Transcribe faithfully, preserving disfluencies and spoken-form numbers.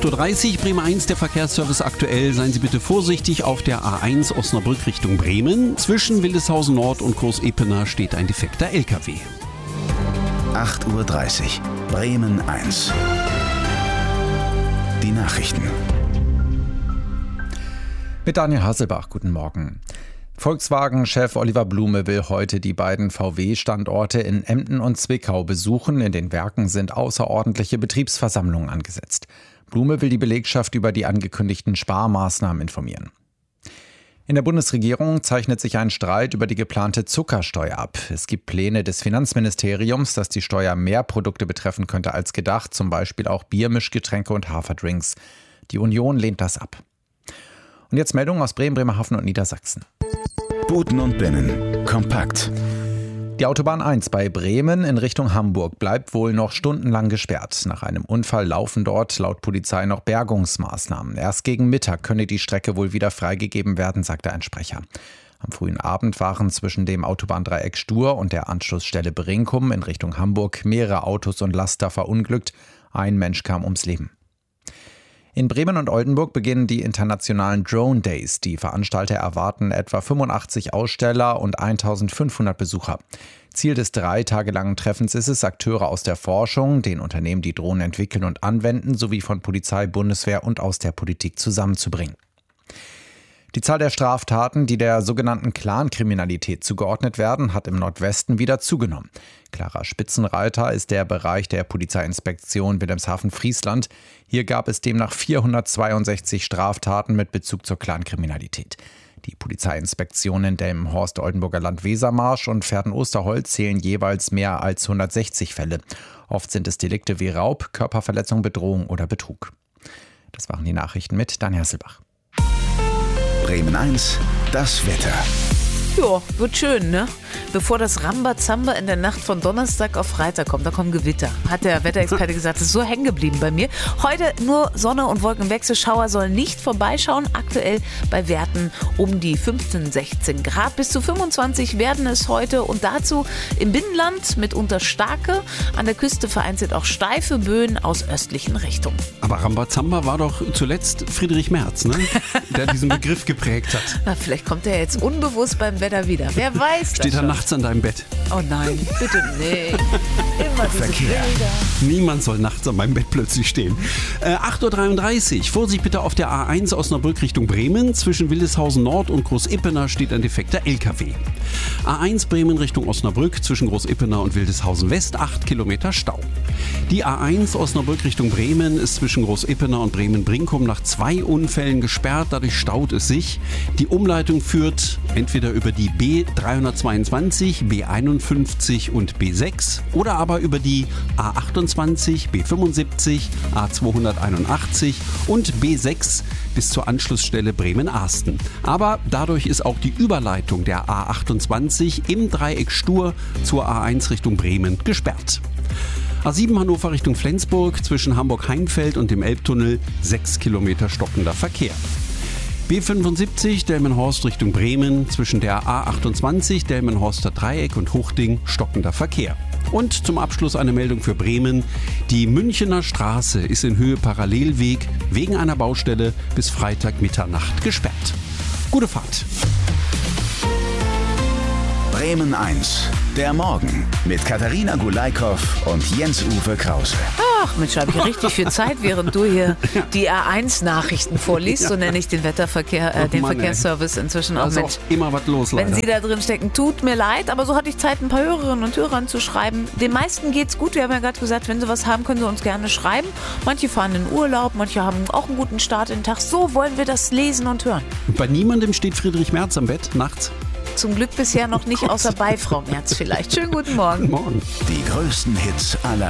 acht Uhr dreißig, Bremen eins, der Verkehrsservice aktuell. Seien Sie bitte vorsichtig auf der A eins Osnabrück Richtung Bremen. Zwischen Wildeshausen Nord und Groß-Epener steht ein defekter L K W. acht Uhr dreißig, Bremen eins. Die Nachrichten. Mit Daniel Hasselbach, guten Morgen. Volkswagen-Chef Oliver Blume will heute die beiden V W-Standorte in Emden und Zwickau besuchen. In den Werken sind außerordentliche Betriebsversammlungen angesetzt. Blume will die Belegschaft über die angekündigten Sparmaßnahmen informieren. In der Bundesregierung zeichnet sich ein Streit über die geplante Zuckersteuer ab. Es gibt Pläne des Finanzministeriums, dass die Steuer mehr Produkte betreffen könnte als gedacht, zum Beispiel auch Bier, Mischgetränke und Haferdrinks. Die Union lehnt das ab. Und jetzt Meldungen aus Bremen, Bremerhaven und Niedersachsen. Buten und Binnen. Kompakt. Die Autobahn eins bei Bremen in Richtung Hamburg bleibt wohl noch stundenlang gesperrt. Nach einem Unfall laufen dort laut Polizei noch Bergungsmaßnahmen. Erst gegen Mittag könne die Strecke wohl wieder freigegeben werden, sagte ein Sprecher. Am frühen Abend waren zwischen dem Autobahndreieck Stur und der Anschlussstelle Brinkum in Richtung Hamburg mehrere Autos und Laster verunglückt. Ein Mensch kam ums Leben. In Bremen und Oldenburg beginnen die internationalen Drone Days. Die Veranstalter erwarten etwa fünfundachtzig Aussteller und eintausendfünfhundert Besucher. Ziel des drei Tage langen Treffens ist es, Akteure aus der Forschung, den Unternehmen, die Drohnen entwickeln und anwenden, sowie von Polizei, Bundeswehr und aus der Politik zusammenzubringen. Die Zahl der Straftaten, die der sogenannten Clankriminalität zugeordnet werden, hat im Nordwesten wieder zugenommen. Klarer Spitzenreiter ist der Bereich der Polizeiinspektion Wilhelmshaven-Friesland. Hier gab es demnach vierhundertzweiundsechzig Straftaten mit Bezug zur Clankriminalität. Die Polizeiinspektionen Delmenhorst, Oldenburger Land, Wesermarsch und Verden-Osterholz zählen jeweils mehr als hundertsechzig Fälle. Oft sind es Delikte wie Raub, Körperverletzung, Bedrohung oder Betrug. Das waren die Nachrichten mit Daniel Hasselbach. Bremen eins, das Wetter. Ja, wird schön, ne? Bevor das Rambazamba in der Nacht von Donnerstag auf Freitag kommt, da kommen Gewitter. Hat der Wetterexperte gesagt, das ist so hängen geblieben bei mir. Heute nur Sonne und Wolkenwechsel. Schauer sollen nicht vorbeischauen. Aktuell bei Werten um die fünfzehn, sechzehn Grad. Bis zu fünfundzwanzig werden es heute. Und dazu im Binnenland mitunter starke, an der Küste vereinzelt auch steife Böen aus östlichen Richtungen. Aber Rambazamba war doch zuletzt Friedrich Merz, ne? Der diesen Begriff geprägt hat. Na, vielleicht kommt er jetzt unbewusst beim Wetter wieder. Wer weiß Steht das er nachts an deinem Bett? Oh nein, bitte nicht. Immer diese Verkehr. Bilder. Niemand soll nachts an meinem Bett plötzlich stehen. Äh, acht Uhr dreiunddreißig. Vorsicht bitte auf der A eins Osnabrück Richtung Bremen. Zwischen Wildeshausen Nord und Groß-Epener steht ein defekter L K W. A eins Bremen Richtung Osnabrück. Zwischen Groß-Epener und Wildeshausen West acht Kilometer Stau. Die A eins Osnabrück Richtung Bremen ist zwischen Groß-Epener und Bremen-Brinkum nach zwei Unfällen gesperrt. Dadurch staut es sich. Die Umleitung führt entweder über die B dreihundertzweiundzwanzig, B einundfünfzig und B sechs oder aber über die A achtundzwanzig, B fünfundsiebzig, A zweihunderteinundachtzig und B sechs bis zur Anschlussstelle Bremen-Ahsten. Aber dadurch ist auch die Überleitung der A achtundzwanzig im Dreieck Stur zur A eins Richtung Bremen gesperrt. A sieben Hannover Richtung Flensburg zwischen Hamburg-Heinfeld und dem Elbtunnel sechs Kilometer stockender Verkehr. B fünfundsiebzig Delmenhorst Richtung Bremen zwischen der A achtundzwanzig, Delmenhorster Dreieck und Huchting stockender Verkehr. Und zum Abschluss eine Meldung für Bremen. Die Münchener Straße ist in Höhe Parallelweg wegen einer Baustelle bis Freitag Mitternacht gesperrt. Gute Fahrt. Bremen eins, der Morgen mit Katharina Gulaikow und Jens-Uwe Krause. Ach Mensch, habe ich richtig viel Zeit, während du hier die A eins Nachrichten vorliest. So nenne ich den Wetterverkehr, äh, Ach, den Mann, Verkehrsservice inzwischen auch. Da ist Mensch, auch immer was los, leider. wenn Sie da drin stecken, tut mir leid, aber so hatte ich Zeit, ein paar Hörerinnen und Hörern zu schreiben. Den meisten geht's gut. Wir haben ja gerade gesagt, wenn Sie was haben, können Sie uns gerne schreiben. Manche fahren in Urlaub, manche haben auch einen guten Start in den Tag. So wollen wir das lesen und hören. Bei niemandem steht Friedrich Merz am Bett nachts. Zum Glück bisher noch nicht, außer bei Frau Merz vielleicht. Schönen guten Morgen. Morgen. Die größten Hits aller